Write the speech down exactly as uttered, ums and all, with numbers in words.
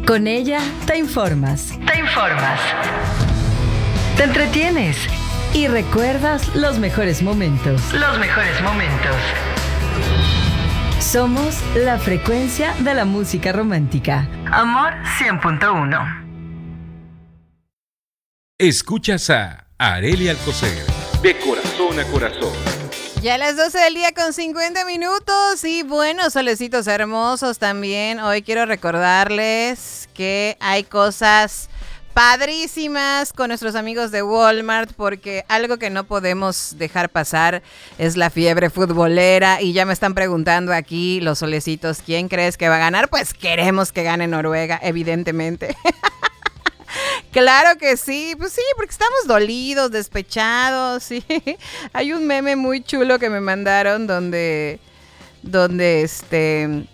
Con ella te informas. Te informas. Te entretienes. Y recuerdas los mejores momentos. Los mejores momentos. Somos la frecuencia de la música romántica. Amor cien punto uno. Escuchas a Arely Alcocer, de corazón a corazón. Ya a las doce del día con cincuenta minutos y bueno, solecitos hermosos también. Hoy quiero recordarles que hay cosas padrísimas con nuestros amigos de Walmart, porque algo que no podemos dejar pasar es la fiebre futbolera. Y ya me están preguntando aquí los solecitos, ¿quién crees que va a ganar? Pues queremos que gane Noruega, evidentemente. Claro que sí, pues sí, porque estamos dolidos, despechados, sí. Hay un meme muy chulo que me mandaron donde, donde este,